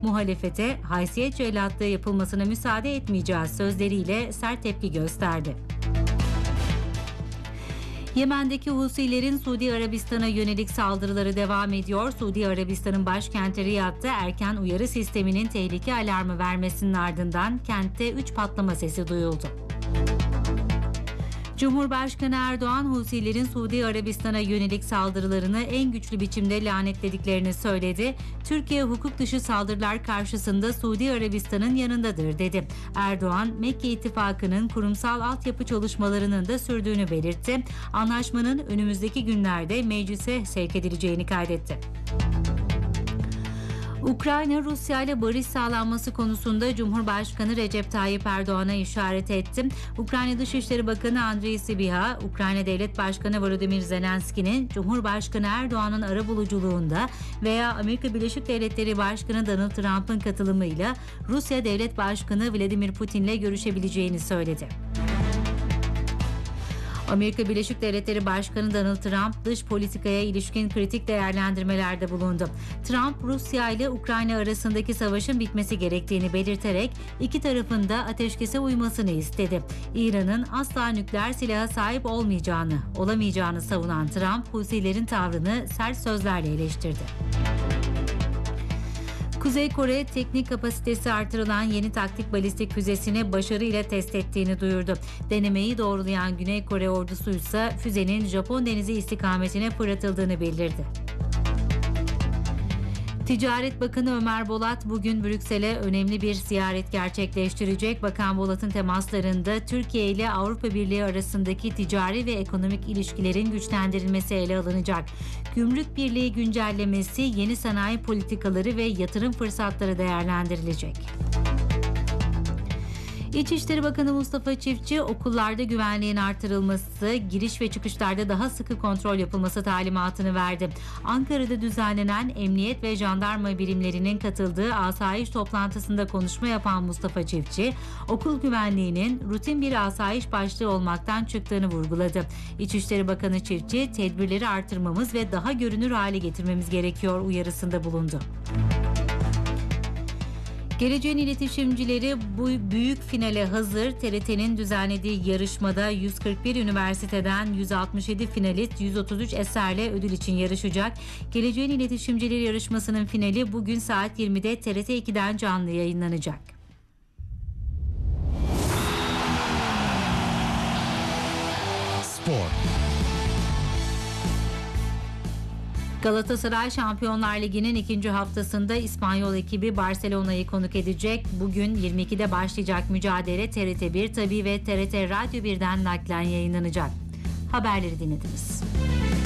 Muhalefete haysiyet cellatlığı yapılmasına müsaade etmeyeceğiz sözleriyle sert tepki gösterdi. Yemen'deki Husilerin Suudi Arabistan'a yönelik saldırıları devam ediyor. Suudi Arabistan'ın başkenti Riyad'da erken uyarı sisteminin tehlike alarmı vermesinin ardından kentte 3 patlama sesi duyuldu. Cumhurbaşkanı Erdoğan, Husilerin Suudi Arabistan'a yönelik saldırılarını en güçlü biçimde lanetlediklerini söyledi. Türkiye hukuk dışı saldırılar karşısında Suudi Arabistan'ın yanındadır dedi. Erdoğan, Mekke İttifakı'nın kurumsal altyapı çalışmalarının da sürdüğünü belirtti. Anlaşmanın önümüzdeki günlerde meclise sevk edileceğini kaydetti. Ukrayna, Rusya ile barış sağlanması konusunda Cumhurbaşkanı Recep Tayyip Erdoğan'a işaret etti. Ukrayna Dışişleri Bakanı Andriy Sybiha, Ukrayna Devlet Başkanı Volodymyr Zelenski'nin Cumhurbaşkanı Erdoğan'ın arabuluculuğunda veya Amerika Birleşik Devletleri Başkanı Donald Trump'ın katılımıyla Rusya Devlet Başkanı Vladimir Putin'le görüşebileceğini söyledi. Amerika Birleşik Devletleri Başkanı Donald Trump dış politikaya ilişkin kritik değerlendirmelerde bulundu. Trump, Rusya ile Ukrayna arasındaki savaşın bitmesi gerektiğini belirterek iki tarafın da ateşkese uymasını istedi. İran'ın asla nükleer silaha sahip olamayacağını savunan Trump, Husilerin tavrını sert sözlerle eleştirdi. Kuzey Kore, teknik kapasitesi artırılan yeni taktik balistik füzesini başarıyla test ettiğini duyurdu. Denemeyi doğrulayan Güney Kore ordusu ise füzenin Japon denizi istikametine fırlatıldığını bildirdi. Ticaret Bakanı Ömer Bolat bugün Brüksel'e önemli bir ziyaret gerçekleştirecek. Bakan Bolat'ın temaslarında Türkiye ile Avrupa Birliği arasındaki ticari ve ekonomik ilişkilerin güçlendirilmesi ele alınacak. Gümrük Birliği güncellemesi, yeni sanayi politikaları ve yatırım fırsatları değerlendirilecek. İçişleri Bakanı Mustafa Çiftçi, okullarda güvenliğin artırılması, giriş ve çıkışlarda daha sıkı kontrol yapılması talimatını verdi. Ankara'da düzenlenen emniyet ve jandarma birimlerinin katıldığı asayiş toplantısında konuşma yapan Mustafa Çiftçi, okul güvenliğinin rutin bir asayiş başlığı olmaktan çıktığını vurguladı. İçişleri Bakanı Çiftçi, tedbirleri artırmamız ve daha görünür hale getirmemiz gerekiyor uyarısında bulundu. Geleceğin iletişimcileri bu büyük finale hazır. TRT'nin düzenlediği yarışmada 141 üniversiteden 167 finalist 133 eserle ödül için yarışacak. Geleceğin iletişimcileri yarışmasının finali bugün saat 20'de TRT 2'den canlı yayınlanacak. Spor. Galatasaray Şampiyonlar Ligi'nin ikinci haftasında İspanyol ekibi Barcelona'yı konuk edecek. Bugün 22'de başlayacak mücadele TRT1 tabii ve TRT Radyo 1'den naklen yayınlanacak. Haberleri dinlediniz.